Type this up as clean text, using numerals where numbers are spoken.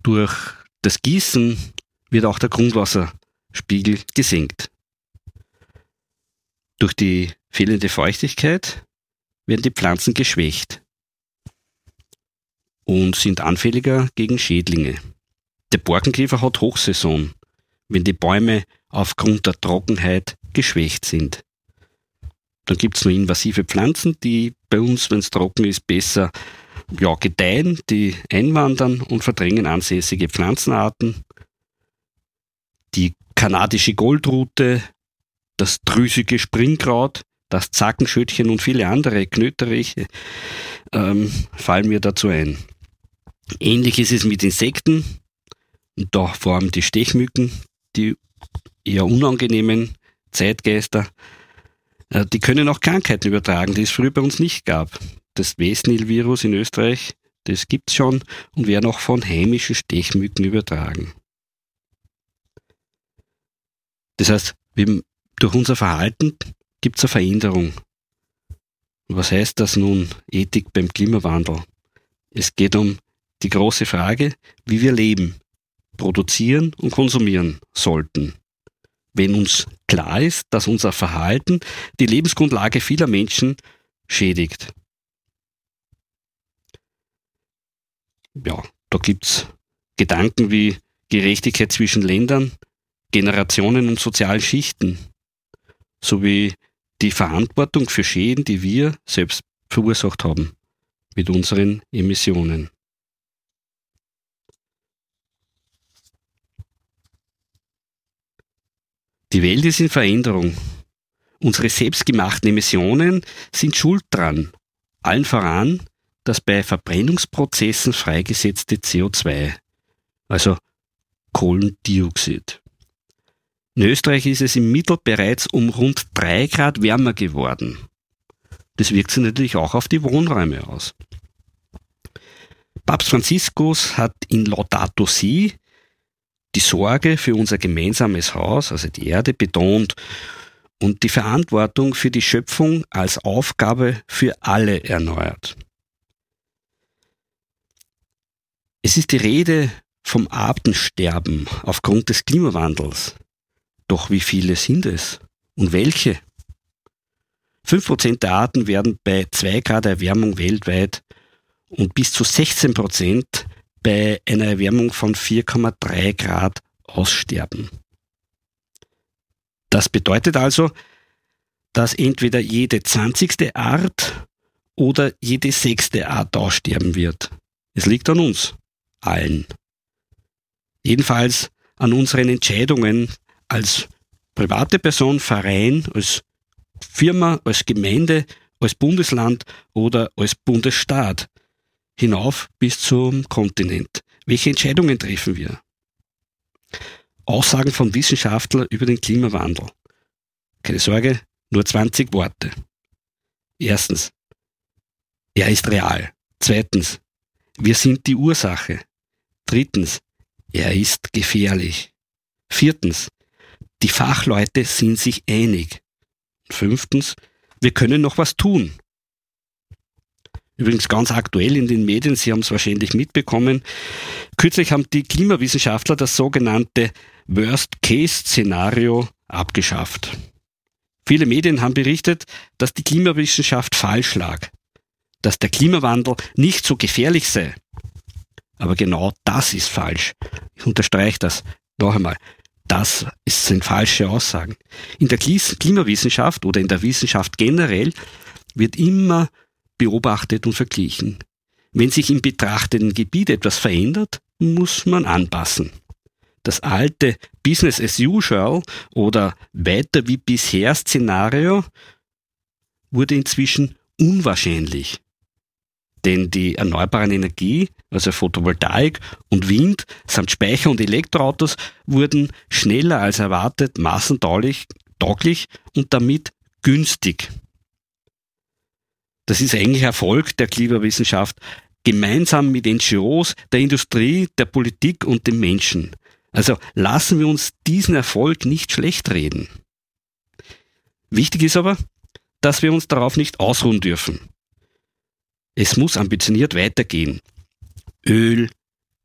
Durch das Gießen wird auch der Grundwasserspiegel gesenkt. Durch die fehlende Feuchtigkeit werden die Pflanzen geschwächt und sind anfälliger gegen Schädlinge. Der Borkenkäfer hat Hochsaison, wenn die Bäume aufgrund der Trockenheit geschwächt sind. Dann gibt es noch invasive Pflanzen, die bei uns, wenn es trocken ist, besser gedeihen, die einwandern und verdrängen ansässige Pflanzenarten. Die kanadische Goldrute, das drüsige Springkraut, das Zackenschötchen und viele andere Knöteriche fallen mir dazu ein. Ähnlich ist es mit Insekten, und da vor allem die Stechmücken, die eher unangenehmen Zeitgeister. Die können auch Krankheiten übertragen, die es früher bei uns nicht gab. Das Westnil-Virus in Österreich, das gibt's schon und werden auch von heimischen Stechmücken übertragen. Das heißt, durch unser Verhalten gibt's eine Veränderung. Was heißt das nun, Ethik beim Klimawandel? Es geht um die große Frage, wie wir leben, produzieren und konsumieren sollten. Wenn uns klar ist, dass unser Verhalten die Lebensgrundlage vieler Menschen schädigt. Ja, da gibt's Gedanken wie Gerechtigkeit zwischen Ländern, Generationen und sozialen Schichten, sowie die Verantwortung für Schäden, die wir selbst verursacht haben mit unseren Emissionen. Die Welt ist in Veränderung. Unsere selbstgemachten Emissionen sind schuld dran. Allen voran das bei Verbrennungsprozessen freigesetzte CO2, also Kohlendioxid. In Österreich ist es im Mittel bereits um rund 3 Grad wärmer geworden. Das wirkt sich natürlich auch auf die Wohnräume aus. Papst Franziskus hat in Laudato Si die Sorge für unser gemeinsames Haus, also die Erde, betont und die Verantwortung für die Schöpfung als Aufgabe für alle erneuert. Es ist die Rede vom Artensterben aufgrund des Klimawandels. Doch wie viele sind es? Und welche? 5% der Arten werden bei 2 Grad Erwärmung weltweit und bis zu 16% bei einer Erwärmung von 4,3 Grad aussterben. Das bedeutet also, dass entweder jede 20. Art oder jede 6. Art aussterben wird. Es liegt an uns, allen. Jedenfalls an unseren Entscheidungen als private Person, Verein, als Firma, als Gemeinde, als Bundesland oder als Bundesstaat hinauf bis zum Kontinent. Welche Entscheidungen treffen wir? Aussagen von Wissenschaftlern über den Klimawandel. Keine Sorge, nur 20 Worte. Erstens, er ist real. Zweitens, wir sind die Ursache. Drittens, er ist gefährlich. Viertens, die Fachleute sind sich einig. Fünftens, wir können noch was tun. Übrigens ganz aktuell in den Medien, Sie haben es wahrscheinlich mitbekommen, kürzlich haben die Klimawissenschaftler das sogenannte Worst-Case-Szenario abgeschafft. Viele Medien haben berichtet, dass die Klimawissenschaft falsch lag, dass der Klimawandel nicht so gefährlich sei. Aber genau das ist falsch. Ich unterstreiche das noch einmal. Das sind falsche Aussagen. In der Klimawissenschaft oder in der Wissenschaft generell wird immer beobachtet und verglichen. Wenn sich im betrachteten Gebiet etwas verändert, muss man anpassen. Das alte Business as usual oder weiter wie bisher Szenario wurde inzwischen unwahrscheinlich. Denn die erneuerbaren Energie, also Photovoltaik und Wind samt Speicher und Elektroautos, wurden schneller als erwartet massentauglich und damit günstig. Das ist eigentlich Erfolg der Klimawissenschaft, gemeinsam mit NGOs, der Industrie, der Politik und den Menschen. Also lassen wir uns diesen Erfolg nicht schlecht reden. Wichtig ist aber, dass wir uns darauf nicht ausruhen dürfen. Es muss ambitioniert weitergehen. Öl,